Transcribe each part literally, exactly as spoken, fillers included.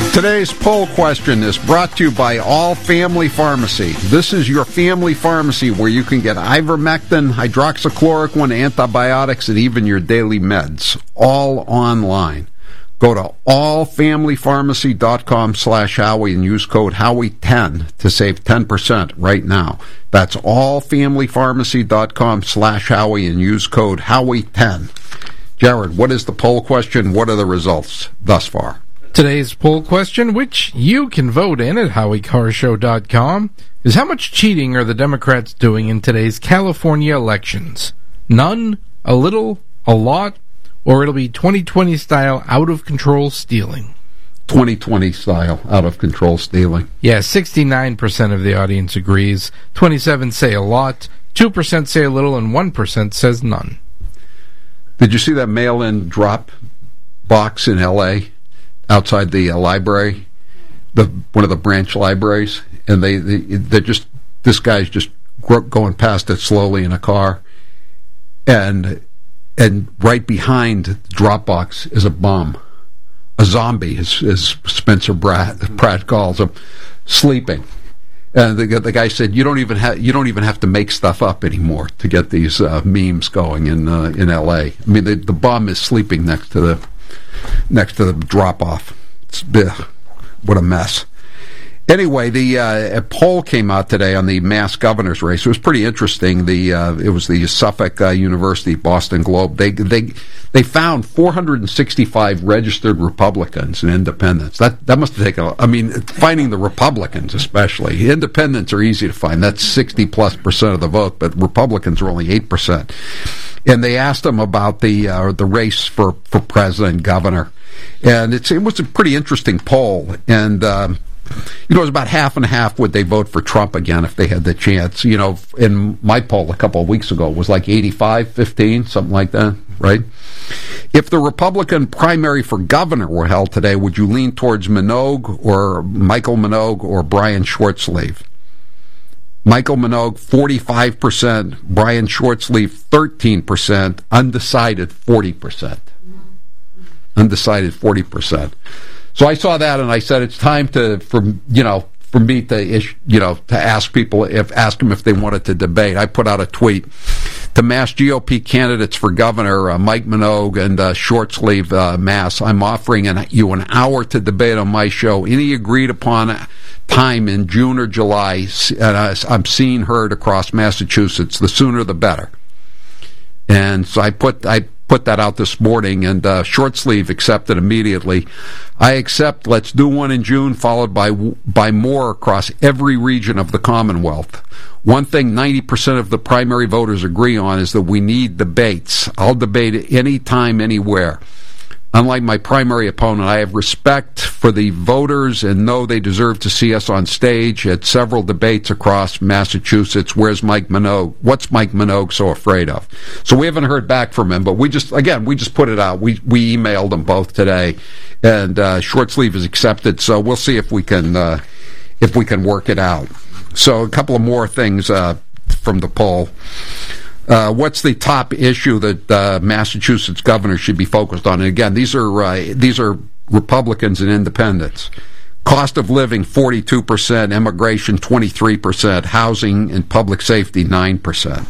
Today's poll question is brought to you by All Family Pharmacy. This is your family pharmacy where you can get ivermectin, hydroxychloroquine, antibiotics, and even your daily meds, all online. Go to allfamilypharmacy.com slash Howie and use code Howie ten to save ten percent right now. That's allfamilypharmacy.com slash Howie and use code Howie ten. Jared, what is the poll question? What are the results thus far? Today's poll question, which you can vote in at howie carr show dot com, is how much cheating are the Democrats doing in today's California elections? None, a little, a lot, or it'll be twenty twenty style out-of-control stealing? twenty twenty style out-of-control stealing. Yeah, sixty-nine percent of the audience agrees. twenty-seven say a lot, two percent say a little, and one percent says none. Did you see that mail-in drop box in L A outside the uh, library, the one of the branch libraries? And they, they they're just, this guy's just going past it slowly in a car, and and right behind the drop box is a bum, a zombie, as, as Spencer Pratt, Pratt calls him, sleeping. And the, the guy said, "You don't even have you don't even have to make stuff up anymore to get these uh, memes going in uh, in L A. I mean, the, the bum is sleeping next to the next to the drop off. It's ugh, what a mess." Anyway, the uh, a poll came out today on the Mass governor's race. It was pretty interesting. The uh, it was the Suffolk uh, University Boston Globe. They they they found four hundred sixty-five registered Republicans and independents. That that must have taken a, I mean, finding the Republicans especially. Independents are easy to find. That's sixty plus percent of the vote, but Republicans are only eight percent. And they asked them about the uh, the race for, for president and governor, and it's it was a pretty interesting poll. And um, you know, it was about half and half would they vote for Trump again if they had the chance. You know, in my poll a couple of weeks ago it was like eighty-five fifteen, something like that, right? If the Republican primary for governor were held today, would you lean towards Minogue or Michael Minogue or Brian Shortsleeve? Michael Minogue, forty-five percent. Brian Shortsleeve, thirteen percent. Undecided, forty percent. Undecided, forty percent. So I saw that and I said it's time to, for you know, for me to, ish, you know, to ask people if ask them if they wanted to debate. I put out a tweet to Mass G O P candidates for governor, uh, Mike Minogue and uh, Shortsleeve uh, Mass. I'm offering an, you an hour to debate on my show. Any agreed upon time in June or July, and uh, I'm seeing heard across Massachusetts. The sooner the better. And so I put I. put that out this morning, and uh, Shortsleeve accepted immediately. I accept. Let's do one in June, followed by by more across every region of the Commonwealth. One thing ninety percent of the primary voters agree on is that we need debates. I'll debate anytime, anywhere. Unlike my primary opponent, I have respect for the voters and know they deserve to see us on stage at several debates across Massachusetts. Where's Mike Minogue? What's Mike Minogue so afraid of? So we haven't heard back from him, but we just, again, we just put it out. We we emailed them both today, and uh, Shortsleeve is accepted, so we'll see if we can uh, if we can work it out. So a couple of more things uh, from the poll. Uh, what's the top issue that uh, Massachusetts governor should be focused on? And again, these are uh, these are Republicans and independents. Cost of living, forty-two percent. Immigration, twenty-three percent. Housing and public safety, nine percent.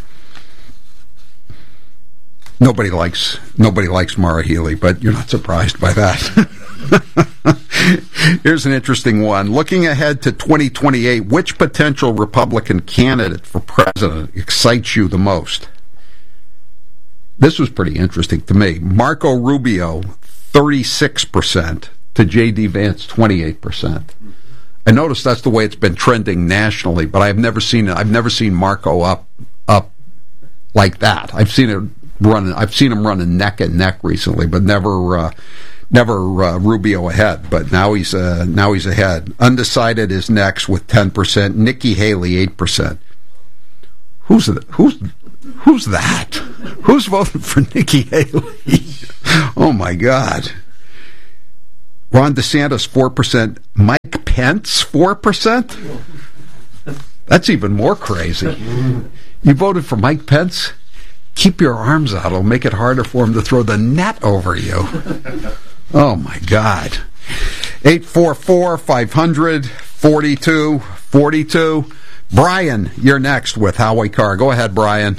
Nobody likes nobody likes Maura Healey, but you're not surprised by that. Here's an interesting one. Looking ahead to twenty twenty-eight, which potential Republican candidate for president excites you the most? This was pretty interesting to me. Marco Rubio, thirty-six percent, to J D. Vance, twenty-eight percent. I noticed that's the way it's been trending nationally, but I've never seen it. I've never seen Marco up up like that. I've seen it run. I've seen him running neck and neck recently, but never. Uh, Never uh, Rubio ahead, but now he's uh, now he's ahead. Undecided is next with ten percent. Nikki Haley, eight percent. Who's the, who's who's that? Who's voting for Nikki Haley? Oh my God! Ron DeSantis, four percent. Mike Pence, four percent. That's even more crazy. You voted for Mike Pence? Keep your arms out. It'll make it harder for him to throw the net over you. Oh, my God. eight four four, five hundred, forty-two forty-two. Brian, you're next with Howie Carr. Go ahead, Brian.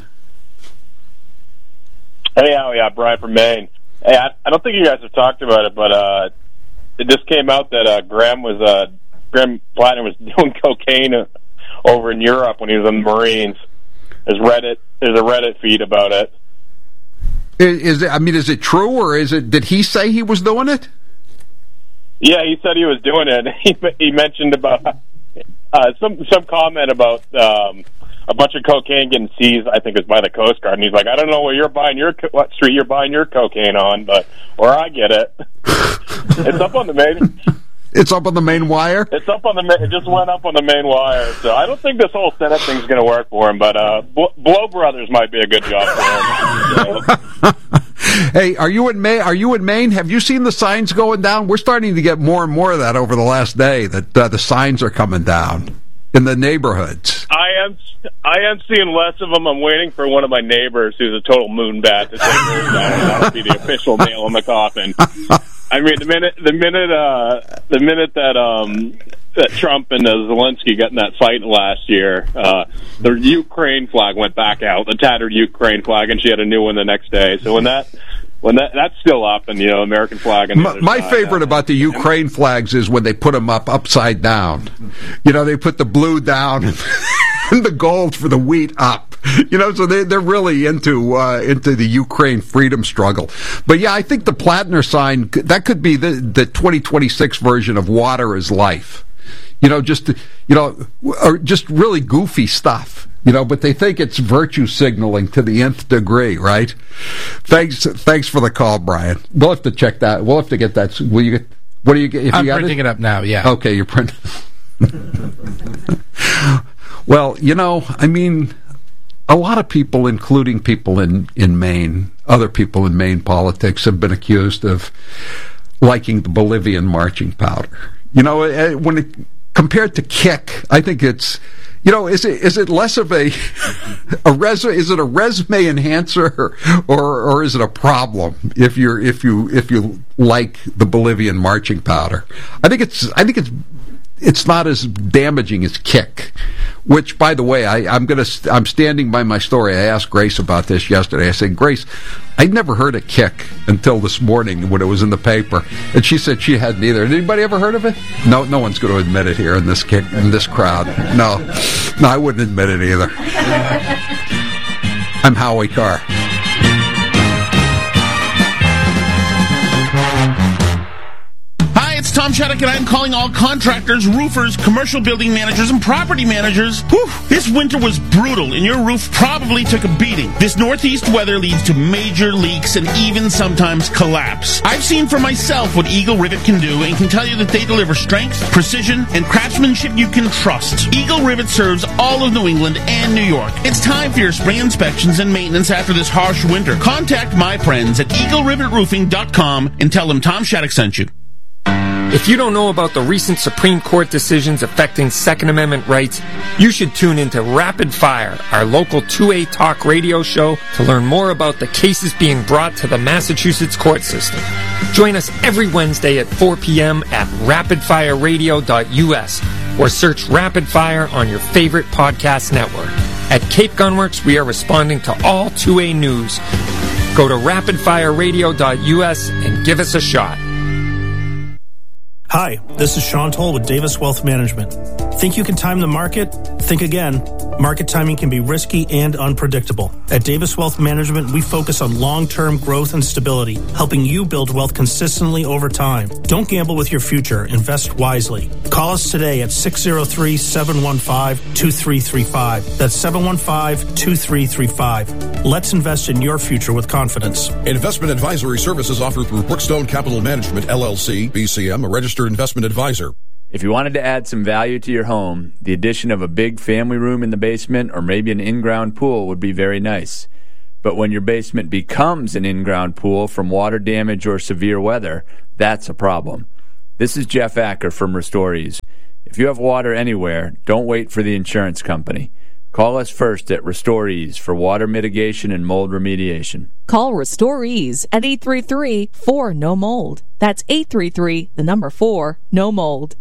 Hey, Howie. Yeah, Brian from Maine. Hey, I, I don't think you guys have talked about it, but uh, it just came out that uh, Graham was uh, Graham Plattner was doing cocaine over in Europe when he was in the Marines. There's Reddit. There's a Reddit feed about it. Is, is it, I mean, is it true, or is it? Did he say he was doing it? Yeah, he said he was doing it. He he mentioned about uh, some some comment about um, a bunch of cocaine getting seized. I think it was by the Coast Guard, and he's like, I don't know where you're buying your co- what street you're buying your cocaine on, but where I get it, it's up on the main. It's up on the main wire? It's up on the main, it just went up on the main wire. So I don't think this whole Senate thing's going to work for him, but uh, Blow Brothers might be a good job for him. So. Hey, are you in Maine? Are you in Maine? Have you seen the signs going down? We're starting to get more and more of that over the last day, that uh, the signs are coming down in the neighborhoods. I am I am seeing less of them. I'm waiting for one of my neighbors who's a total moonbat to take those down. That'll be the official nail in the coffin. I mean, the minute the minute uh, the minute that um, that Trump and uh, Zelensky got in that fight last year, uh, the Ukraine flag went back out, the tattered Ukraine flag, and she had a new one the next day. So when that when that that's still up, and you know, American flag. And my my side, favorite uh, about the Ukraine flags is when they put them up upside down. You know, they put the blue down and, and the gold for the wheat up. You know, so they, they're really into uh, into the Ukraine freedom struggle. But yeah, I think the Plattner sign, that could be the, the twenty twenty-six version of Water is Life. You know, just, you know, or just really goofy stuff. You know, but they think it's virtue signaling to the nth degree, right? Thanks, thanks for the call, Brian. We'll have to check that. We'll have to get that. Will you get? What do you get? If I'm you got printing it? it up now. Yeah. Okay, you're printing. Well, you know, I mean, a lot of people, including people in, in Maine, other people in Maine politics, have been accused of liking the Bolivian marching powder. You know, when it, compared to kick, I think it's, you know, is it is it less of a a res is it a resume enhancer, or or is it a problem if you're if you if you like the Bolivian marching powder? I think it's I think it's it's not as damaging as kick. Which, by the way, I, I'm gonna I'm standing by my story. I asked Grace about this yesterday. I said, Grace, I'd never heard of kick until this morning when it was in the paper, and she said she hadn't either. Had anybody ever heard of it? No, no one's going to admit it here in this kick in this crowd. No, no, I wouldn't admit it either. I'm Howie Carr. Tom Shattuck, and I'm calling all contractors, roofers, commercial building managers, and property managers. Whew, this winter was brutal, and your roof probably took a beating. This northeast weather leads to major leaks and even sometimes collapse. I've seen for myself what Eagle Rivet can do, and can tell you that they deliver strength, precision, and craftsmanship you can trust. Eagle Rivet serves all of New England and New York. It's time for your spring inspections and maintenance after this harsh winter. Contact my friends at eagle rivet roofing dot com and tell them Tom Shattuck sent you. If you don't know about the recent Supreme Court decisions affecting Second Amendment rights, you should tune into Rapid Fire, our local two A talk radio show, to learn more about the cases being brought to the Massachusetts court system. Join us every Wednesday at four p.m. at rapid fire radio dot u s or search Rapid Fire on your favorite podcast network. At Cape Gunworks, we are responding to all two A news. Go to rapid fire radio dot u s and give us a shot. Hi, this is Sean Toll with Davis Wealth Management. Think you can time the market? Think again. Market timing can be risky and unpredictable. At Davis Wealth Management, we focus on long-term growth and stability, helping you build wealth consistently over time. Don't gamble with your future. Invest wisely. Call us today at six oh three, seven one five, two three three five. That's seven one five, two three three five. Let's invest in your future with confidence. Investment advisory services offered through Brookstone Capital Management, L L C, B C M, a registered investment advisor. If you wanted to add some value to your home, the addition of a big family room in the basement or maybe an in-ground pool would be very nice. But when your basement becomes an in-ground pool from water damage or severe weather, that's a problem. This is Jeff Acker from Restorees. If you have water anywhere, don't wait for the insurance company. Call us first at Restore Ease for water mitigation and mold remediation. Call Restore Ease at eight three three, four, N O mold. That's eight three three, the number four, no mold.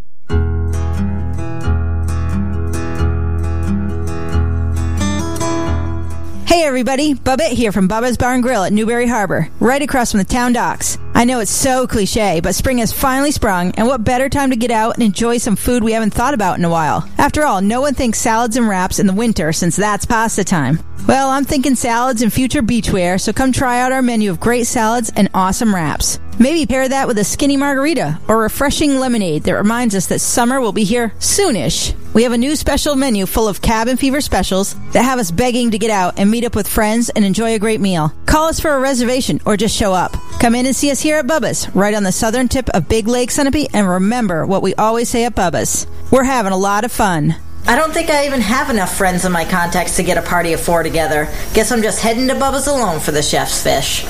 Hey everybody, Bubba here from Bubba's Bar and Grill at Newberry Harbor, right across from the town docks. I know it's so cliche, but spring has finally sprung, and what better time to get out and enjoy some food we haven't thought about in a while. After all, no one thinks salads and wraps in the winter since that's pasta time. Well, I'm thinking salads and future beachwear, so come try out our menu of great salads and awesome wraps. Maybe pair that with a skinny margarita or refreshing lemonade that reminds us that summer will be here soonish. We have a new special menu full of cabin fever specials that have us begging to get out and meet up with friends and enjoy a great meal. Call us for a reservation or just show up. Come in and see us here at Bubba's, right on the southern tip of Big Lake, Sunapee, and remember what we always say at Bubba's. We're having a lot of fun. I don't think I even have enough friends in my contacts to get a party of four together. Guess I'm just heading to Bubba's alone for the chef's fish.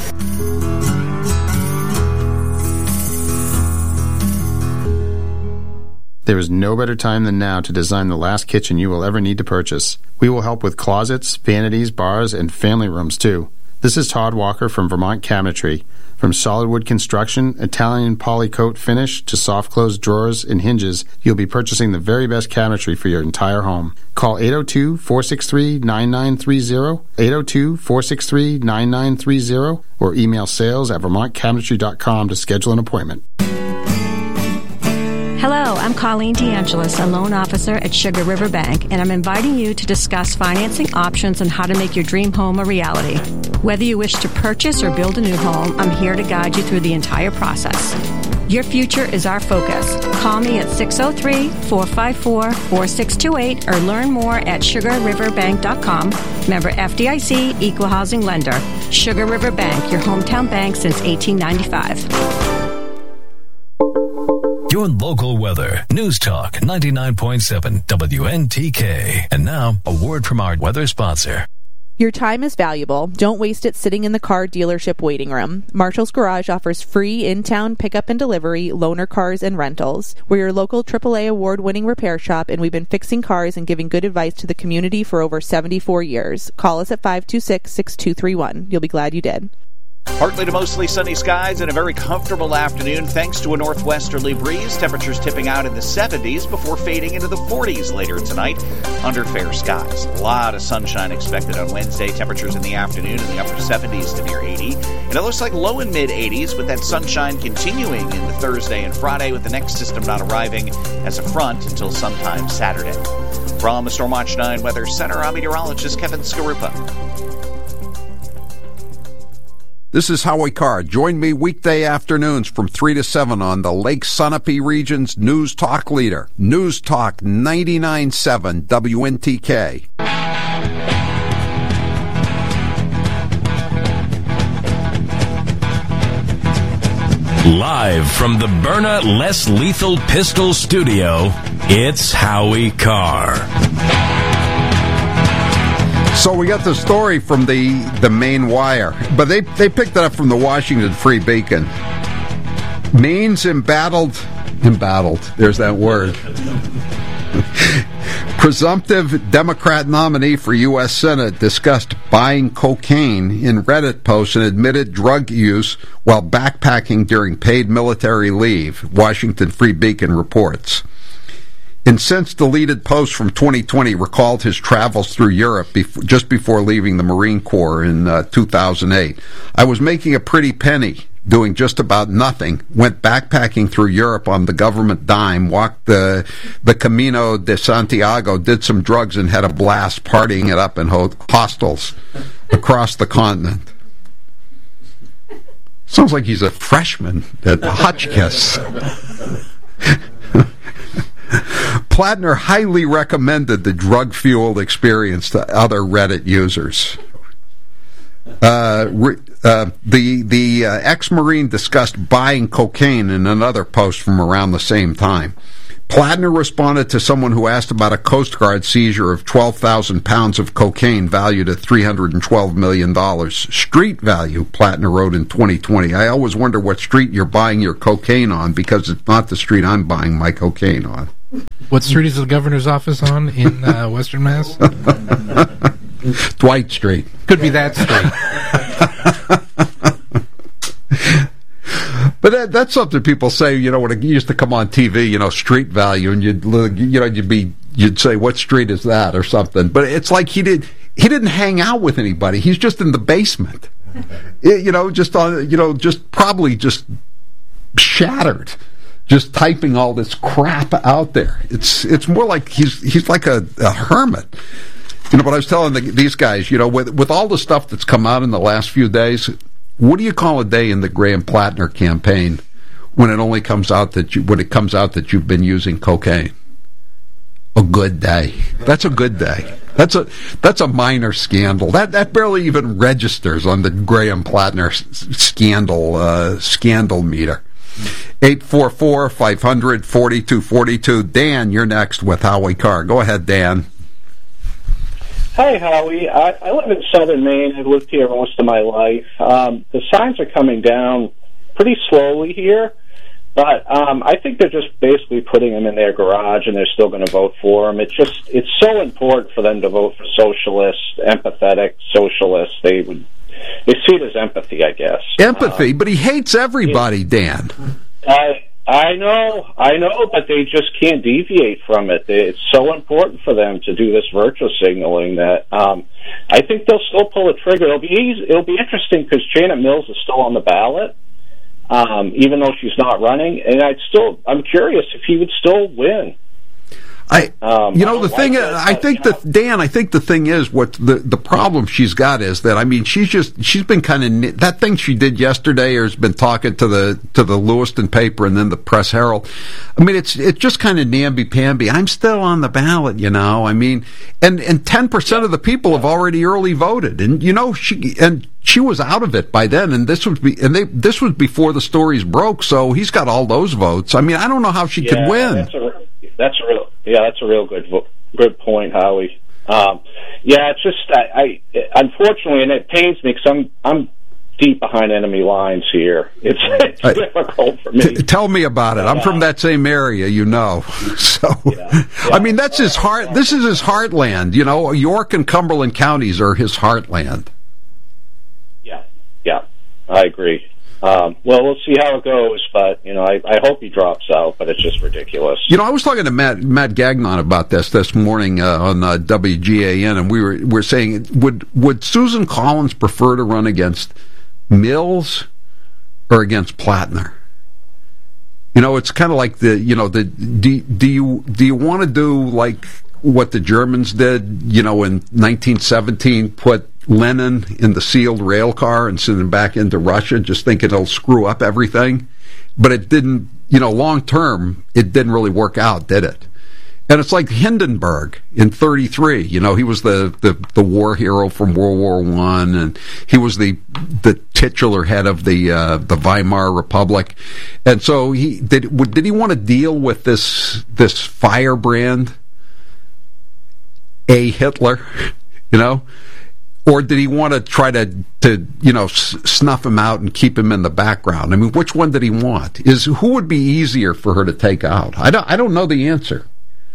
There is no better time than now to design the last kitchen you will ever need to purchase. We will help with closets, vanities, bars, and family rooms, too. This is Todd Walker from Vermont Cabinetry. From solid wood construction, Italian polycoat finish, to soft close drawers and hinges, you'll be purchasing the very best cabinetry for your entire home. Call eight oh two, four six three, nine nine three zero, eight oh two, four six three, nine nine three zero, or email sales at vermont cabinetry dot com to schedule an appointment. Hello, I'm Colleen DeAngelis, a loan officer at Sugar River Bank, and I'm inviting you to discuss financing options and how to make your dream home a reality. Whether you wish to purchase or build a new home, I'm here to guide you through the entire process. Your future is our focus. Call me at six oh three, four five four, four six two eight or learn more at sugar river bank dot com. Member F D I C, Equal Housing Lender. Sugar River Bank, your hometown bank since eighteen ninety-five. Your local weather. News Talk ninety-nine point seven W N T K. And now, a word from our weather sponsor. Your time is valuable. Don't waste it sitting in the car dealership waiting room. Marshall's Garage offers free in-town pickup and delivery, loaner cars, and rentals. We're your local triple A award-winning repair shop, and we've been fixing cars and giving good advice to the community for over seventy-four years. Call us at five two six, six two three one. You'll be glad you did. Partly to mostly sunny skies and a very comfortable afternoon thanks to a northwesterly breeze. Temperatures tipping out in the seventies before fading into the forties later tonight under fair skies. A lot of sunshine expected on Wednesday. Temperatures in the afternoon in the upper seventies to near eighty. And it looks like low and mid-eighties with that sunshine continuing in the Thursday and Friday with the next system not arriving as a front until sometime Saturday. From the Stormwatch nine Weather Center, I'm meteorologist Kevin Skarupa. This is Howie Carr. Join me weekday afternoons from three to seven on the Lake Sunapee region's News Talk leader, News Talk ninety-nine point seven W N T K. Live from the Byrna Less Lethal Pistol Studio, it's Howie Carr. So we got the story from the, the Maine Wire, but they, they picked it up from the Washington Free Beacon. Maine's embattled, embattled, there's that word. Presumptive Democrat nominee for U S Senate discussed buying cocaine in Reddit posts and admitted drug use while backpacking during paid military leave, Washington Free Beacon reports. In since-deleted posts from twenty twenty recalled his travels through Europe before, just before leaving the Marine Corps in uh, two thousand eight. I was making a pretty penny, doing just about nothing, went backpacking through Europe on the government dime, walked the, the Camino de Santiago, did some drugs, and had a blast partying it up in ho- hostels across the continent. Sounds like he's a freshman at Hotchkiss. Plattner highly recommended the drug-fueled experience to other Reddit users. Uh, re, uh, the the uh, ex-Marine discussed buying cocaine in another post from around the same time. Plattner responded to someone who asked about a Coast Guard seizure of twelve thousand pounds of cocaine valued at three hundred twelve million dollars. Street value, Plattner wrote in twenty twenty. I always wonder what street you're buying your cocaine on, because it's not the street I'm buying my cocaine on. What street is the governor's office on in uh, Western Mass? Dwight Street. Could be that street. But that, that's something people say, you know, when it used to come on T V, you know, street value, and you'd, you know, you'd be, you'd say, what street is that, or something. But it's like he did, he didn't hang out with anybody. He's just in the basement, you know, just on, you know, just probably just shattered, just typing all this crap out there. It's, it's more like he's, he's like a, a hermit. You know, but I was telling the, these guys, you know, with, with all the stuff that's come out in the last few days, what do you call a day in the Graham Plattner campaign when it only comes out that you, when it comes out that you've been using cocaine? A good day. That's a good day. That's a that's a minor scandal. That that barely even registers on the Graham Plattner s- scandal uh, scandal meter. eight four four, five hundred, forty-two forty-two. Dan, you're next with Howie Carr. Go ahead, Dan. Hi, Howie. I, I live in southern Maine. I've lived here most of my life. Um, the signs are coming down pretty slowly here, but um, I think they're just basically putting them in their garage, and they're still going to vote for them. It's just it's so important for them to vote for socialists, empathetic socialists. They would they see it as empathy, I guess. Empathy, um, but he hates everybody, Dan. I I know, I know, but they just can't deviate from it. They, it's so important for them to do this virtue signaling that um, I think they'll still pull the trigger. It'll be easy, it'll be interesting because Janet Mills is still on the ballot, um, even though she's not running. And I'd still, I'm curious if he would still win. I, um, you know, I the thing, like is, it, I but, think you that Dan, I think the thing is what the the problem she's got is that I mean she's just she's been kind of that thing she did yesterday, or has been talking to the to the Lewiston paper and then the Press Herald. I mean, it's it's just kind of namby pamby. I'm still on the ballot, you know. I mean, and and ten percent of the people have already early voted, and you know she and. She was out of it by then, and this was be, and they this was before the stories broke. So he's got all those votes. I mean, I don't know how she yeah, could win. That's a, that's a real, yeah, that's a real good good point, Howie. Um, yeah, it's just I, I unfortunately, and it pains me because I'm I'm deep behind enemy lines here. It's, it's I, difficult for me. T- tell me about it. I'm from that same area, you know. So, yeah, yeah. I mean, that's his heart. This is his heartland. You know, York and Cumberland counties are his heartland. Yeah, I agree. Um, well, we'll see how it goes, but, you know, I, I hope he drops out, but it's just ridiculous. You know, I was talking to Matt Matt Gagnon about this this morning uh, on uh, W G A N, and we were we were saying, would would Susan Collins prefer to run against Mills or against Plattner? You know, it's kind of like the, you know, the do, do you do you want to do like what the Germans did, you know, in nineteen seventeen, put Lenin in the sealed rail car and send him back into Russia, just thinking it'll screw up everything. But it didn't, you know, long term, it didn't really work out, did it? And it's like Hindenburg in thirty-three. You know, he was the, the, the war hero from World War One, and he was the the titular head of the uh, the Weimar Republic. And so he did. Did he want to deal with this this firebrand, a Hitler? You know. Or did he want to try to, to you know, s- snuff him out and keep him in the background? I mean, which one did he want? Is who would be easier for her to take out? I don't. I don't know the answer.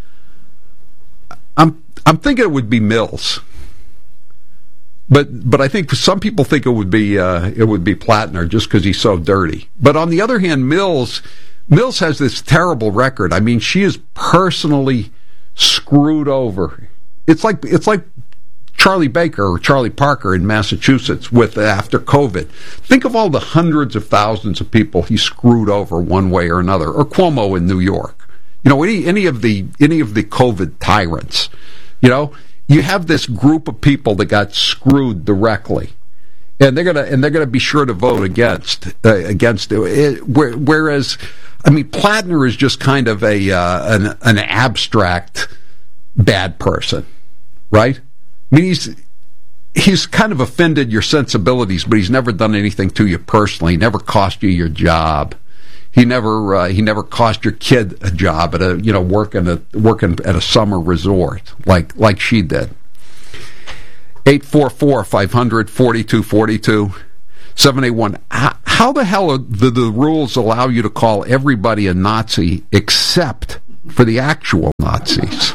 I'm. I'm thinking it would be Mills, but but I think some people think it would be uh, it would be Plattner just because he's so dirty. But on the other hand, Mills Mills has this terrible record. I mean, she is personally screwed over. It's like it's like. Charlie Baker or Charlie Parker in Massachusetts with after COVID. Think of all the hundreds of thousands of people he screwed over one way or another, or Cuomo in New York. You know, any any of the any of the COVID tyrants. You know, you have this group of people that got screwed directly, and they're gonna and they're gonna be sure to vote against uh, against it. it. Whereas, I mean, Plattner is just kind of a uh, an an abstract bad person, right? I mean, he's he's kind of offended your sensibilities, but he's never done anything to you personally. He never cost you your job. He never uh, he never cost your kid a job at a you know working at working at a summer resort like like she did. eight four four, five hundred, forty-two forty-two, seven eight one. How, how the hell do the rules allow you to call everybody a Nazi except for the actual Nazis.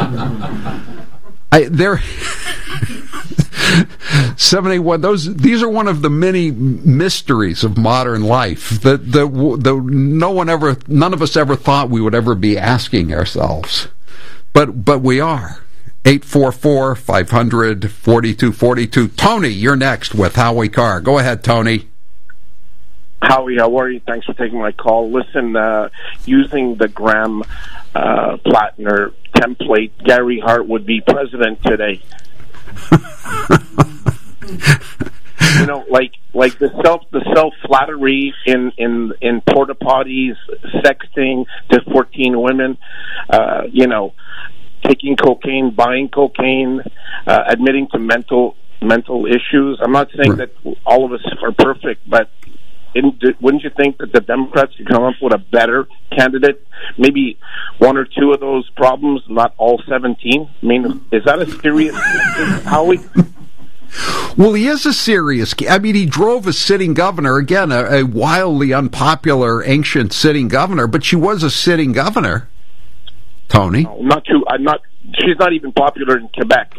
I, they're seven eight one. Those these are one of the many mysteries of modern life that the the no one ever, none of us ever thought we would ever be asking ourselves, but but we are. eight four four, five hundred, forty-two forty-two. Tony, you're next with Howie Carr. Go ahead, Tony. Howie, how are you? Thanks for taking my call. Listen, uh, using the Graham uh, Plattner template, Gary Hart would be president today. You know, like like the self the self flattery in in in porta potties, sexting to fourteen women. Uh, you know, taking cocaine, buying cocaine, uh, admitting to mental mental issues. I'm not saying that all of us are perfect, but in, wouldn't you think that the Democrats could come up with a better candidate? Maybe one or two of those problems, not all seventeen. I mean, is that a serious Howie? Well, he is a serious. I mean, he drove a sitting governor, again, a, a wildly unpopular, ancient sitting governor, but she was a sitting governor. Tony, no, not too. I'm not. She's not even popular in Quebec.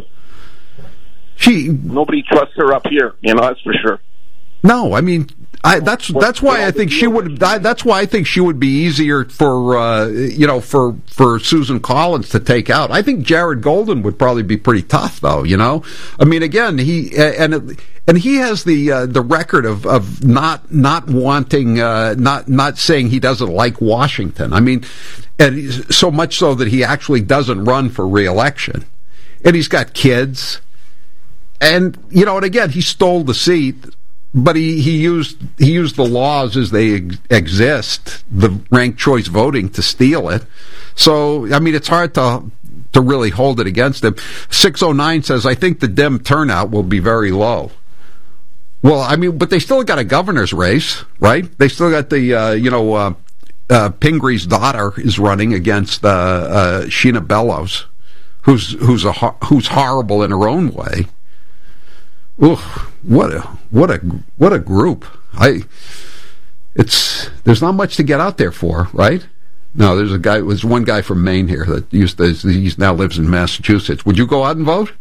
She nobody trusts her up here. You know, that's for sure. No, I mean, I, that's that's why I think she would. I, that's why I think she would be easier for uh, you know for for Susan Collins to take out. I think Jared Golden would probably be pretty tough, though. You know, I mean, again, he and and he has the uh, the record of, of not not wanting uh, not not saying he doesn't like Washington. I mean, and so much so that he actually doesn't run for re-election, and he's got kids, and you know, and again, he stole the seat. But he, he used he used the laws as they ex- exist, the ranked choice voting, to steal it. So I mean, it's hard to to really hold it against him. six oh nine says, I think the Dem turnout will be very low. Well, I mean, but they still got a governor's race, right? They still got the uh, you know uh, uh, Pingree's daughter is running against uh, uh, Sheena Bellows, who's who's a who's horrible in her own way. Ooh, what a what a what a group! I it's there's not much to get out there for, right? No, there's a guy. There's one guy from Maine here that used to. He now lives in Massachusetts. Would you go out and vote?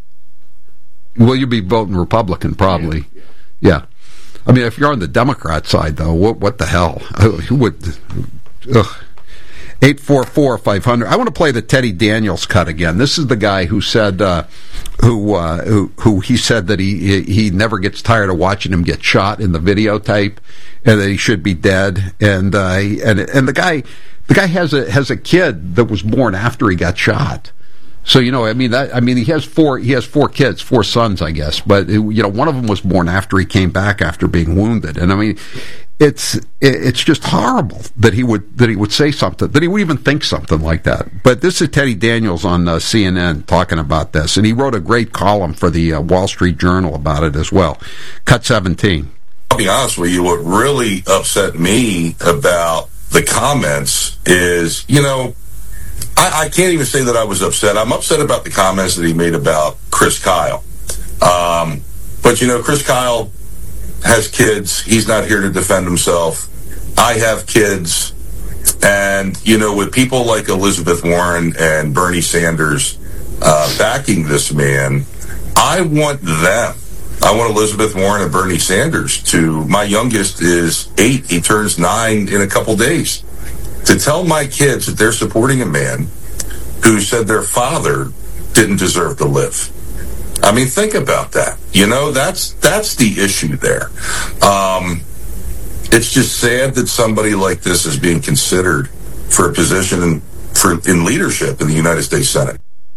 Will you be voting Republican? Probably. Yeah. yeah. I mean, if you're on the Democrat side, though, what what the hell? Who would? Ugh. eight four four, five hundred. I want to play the Teddy Daniels cut again. This is the guy who said, uh, who, uh, who, who he said that he he never gets tired of watching him get shot in the videotape, and that he should be dead. And uh, and and the guy, the guy has a has a kid that was born after he got shot. So you know, I mean, that, I mean, he has four he has four kids, four sons, I guess. But you know, one of them was born after he came back after being wounded, and I mean. It's it's just horrible that he would that he would say something, that he would even think something like that. But this is Teddy Daniels on uh, C N N talking about this, and he wrote a great column for the uh, Wall Street Journal about it as well. Cut seventeen. I'll be honest with you, what really upset me about the comments is, you know, I, I can't even say that I was upset. I'm upset about the comments that he made about Chris Kyle. Um, but, you know, Chris Kyle has kids. He's not here to defend himself. I have kids. And, you know, with people like Elizabeth Warren and Bernie Sanders uh, backing this man, I want them. I want Elizabeth Warren and Bernie Sanders to, my youngest is eight. He turns nine in a couple days. To tell my kids that they're supporting a man who said their father didn't deserve to live. I mean, think about that. You know, that's that's the issue there. Um, it's just sad that somebody like this is being considered for a position in, for, in leadership in the United States Senate.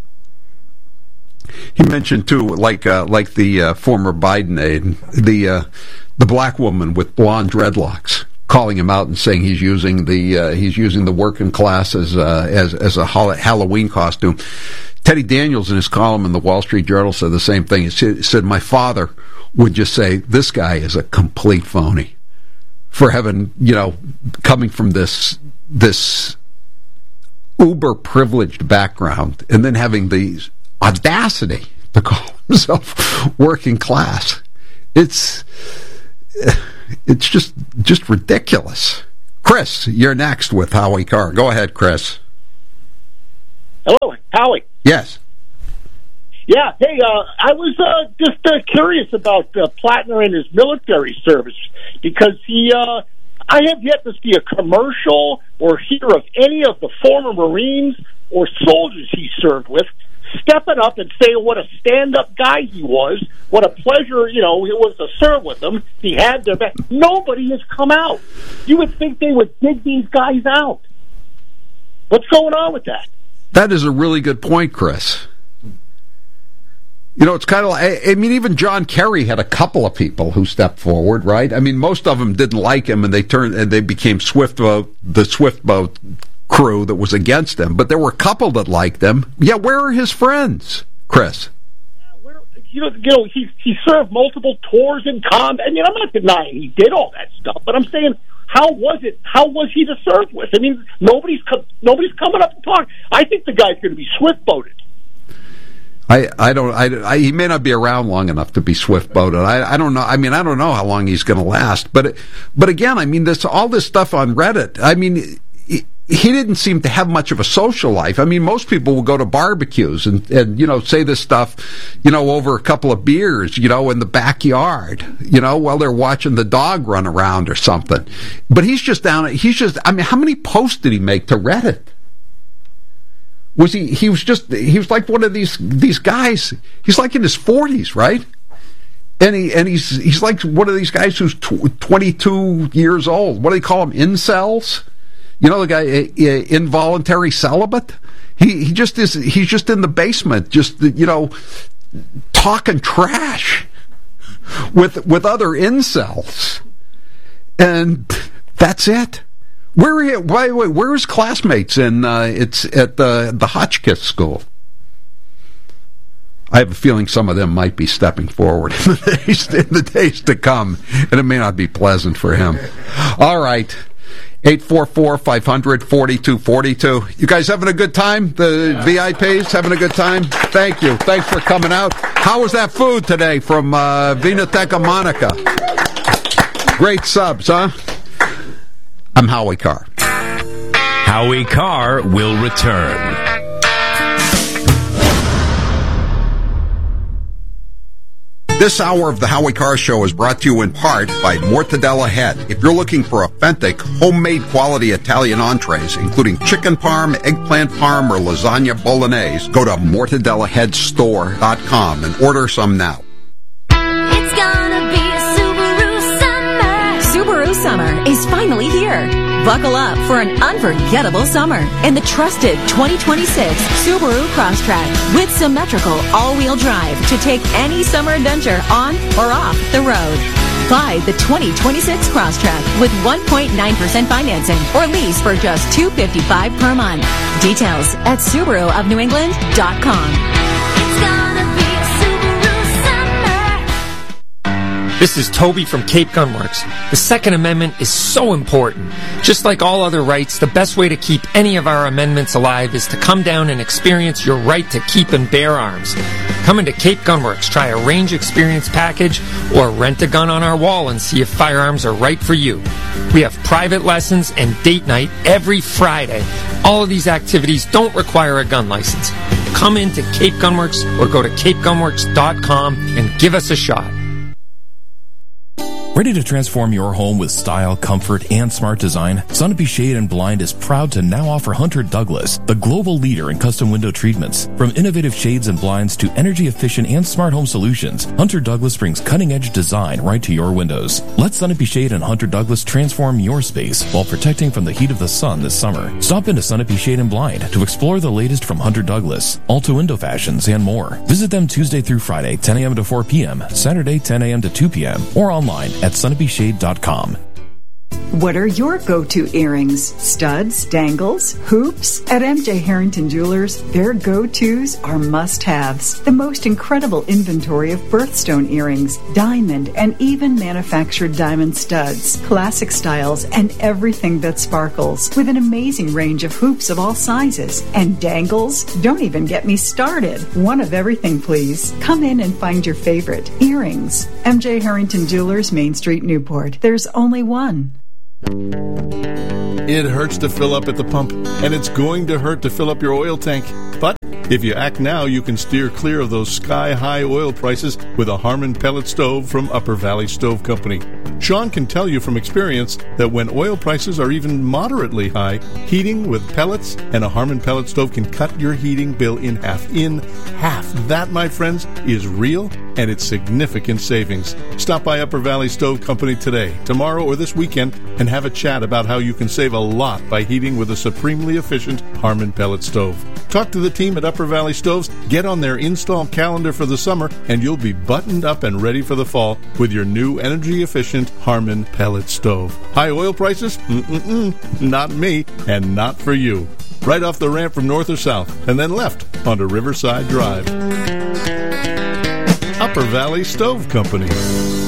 He mentioned too, like uh, like the uh, former Biden aide, the uh, the black woman with blonde dreadlocks, calling him out and saying he's using the uh, he's using the working class as uh, as as a Halloween costume. Teddy Daniels, in his column in the Wall Street Journal, said the same thing. He said, my father would just say, this guy is a complete phony for having, you know, coming from this this uber privileged background and then having the audacity to call himself working class. It's it's just just ridiculous. Chris, you're next with Howie Carr. Go ahead, Chris. Hello, Howie. Yes. Yeah, hey, uh, I was uh, just uh, curious about uh, Plattner and his military service, because he, uh, I have yet to see a commercial or hear of any of the former Marines or soldiers he served with stepping up and saying what a stand-up guy he was, what a pleasure, you know, it was to serve with him. He had their back. Nobody has come out. You would think they would dig these guys out. What's going on with that? That is a really good point, Chris. You know, it's kind of like, I mean, even John Kerry had a couple of people who stepped forward, right? I mean, most of them didn't like him, and they turned and they became Swift Boat, the Swift Boat crew that was against him. But there were a couple that liked him. Yeah, where are his friends, Chris? Yeah, where, you know, you know, he he served multiple tours in combat. I mean, I'm not denying he did all that stuff, but I'm saying, how was it? How was he to serve with? I mean, nobody's nobody's coming up and talking. I think the guy's going to be Swift boated. I, I don't I, I he may not be around long enough to be swift boated. I I don't know. I mean I don't know how long he's going to last. But but again, I mean this all this stuff on Reddit. I mean he, he didn't seem to have much of a social life. I mean most people will go to barbecues and and you know say this stuff, you know, over a couple of beers, you know, in the backyard, you know, while they're watching the dog run around or something. But he's just down. He's just. I mean, how many posts did he make to Reddit? Was he, he was just, he was like one of these, these guys, he's like in his forties, right? And he, and he's, he's like one of these guys who's tw- twenty-two years old. What do they call them? Incels? You know, the guy, uh, involuntary celibate? He, he just is, he's just in the basement, just, you know, talking trash with, with other incels. And that's it. Where are you, why, why, where is classmates in uh, it's at the the Hotchkiss school? I have a feeling some of them might be stepping forward in the days in the days to come, and it may not be pleasant for him. All right, eight four four, five hundred, forty-two forty-two. You guys having a good time? The V I Ps having a good time? Thank you. Thanks for coming out. How was that food today from uh, Vinoteca Monica? Great subs, huh? I'm Howie Carr. Howie Carr will return. This hour of the Howie Carr Show is brought to you in part by Mortadella Head. If you're looking for authentic, homemade quality Italian entrees, including chicken parm, eggplant parm, or lasagna bolognese, go to mortadella head store dot com and order some now. It's gonna be a Subaru summer. Subaru summer is finally here. Buckle up for an unforgettable summer in the trusted twenty twenty-six Subaru Crosstrek with symmetrical all-wheel drive to take any summer adventure on or off the road. Buy the twenty twenty-six Crosstrek with one point nine percent financing or lease for just two hundred fifty-five dollars per month. Details at Subaru of New England dot com. It's gonna be a Subaru summer. This is Toby from Cape Gunworks. The Second Amendment is so important. Just like all other rights, the best way to keep any of our amendments alive is to come down and experience your right to keep and bear arms. Come into Cape Gunworks, try a range experience package, or rent a gun on our wall and see if firearms are right for you. We have private lessons and date night every Friday. All of these activities don't require a gun license. Come into Cape Gunworks or go to cape gunworks dot com and give us a shot. Ready to transform your home with style, comfort, and smart design? Sunapee Shade and Blind is proud to now offer Hunter Douglas, the global leader in custom window treatments. From innovative shades and blinds to energy-efficient and smart home solutions, Hunter Douglas brings cutting-edge design right to your windows. Let Sunapee Shade and Hunter Douglas transform your space while protecting from the heat of the sun this summer. Stop into Sunapee Shade and Blind to explore the latest from Hunter Douglas, Alta Window Fashions, and more. Visit them Tuesday through Friday, ten a.m. to four p.m., Saturday, ten a.m. to two p.m., or online at sunapee shade dot com. What are your go-to earrings? Studs, dangles, hoops? At M J Harrington Jewelers, their go-tos are must-haves. The most incredible inventory of birthstone earrings, diamond, and even manufactured diamond studs, classic styles, and everything that sparkles, with an amazing range of hoops of all sizes. And dangles? Don't even get me started. One of everything, please. Come in and find your favorite. Earrings. M J Harrington Jewelers, Main Street, Newport. There's only one. It hurts to fill up at the pump, and it's going to hurt to fill up your oil tank. But if you act now, you can steer clear of those sky-high oil prices with a Harmon pellet stove from Upper Valley Stove Company. Sean can tell you from experience that when oil prices are even moderately high, heating with pellets and a Harmon pellet stove can cut your heating bill in half. In half. That, my friends, is real, and it's significant savings. Stop by Upper Valley Stove Company today, tomorrow, or this weekend, and have a chat about how you can save a lot by heating with a supremely efficient Harmon pellet stove. Talk to the team at Upper Valley Stoves, get on their install calendar for the summer, and you'll be buttoned up and ready for the fall with your new energy-efficient Harmon pellet stove. High oil prices? Mm-mm-mm. Not me, and not for you. Right off the ramp from north or south, and then left onto Riverside Drive. Upper Valley Stove Company.